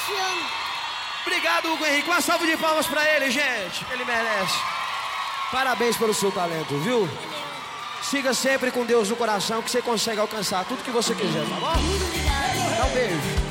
te amo. Obrigado, Hugo Henrique. Uma salva de palmas pra ele, gente. Ele merece. Parabéns pelo seu talento, viu? Siga sempre com Deus no coração que você consegue alcançar tudo que você quiser, tá bom? Muito obrigada. Dá um beijo.